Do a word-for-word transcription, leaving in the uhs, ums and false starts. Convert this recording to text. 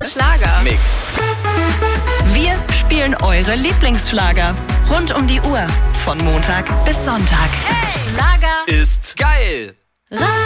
Schlager. Mix. Wir spielen eure Lieblingsschlager. Rund um die Uhr. Von Montag bis Sonntag. Hey. Schlager Ist geil.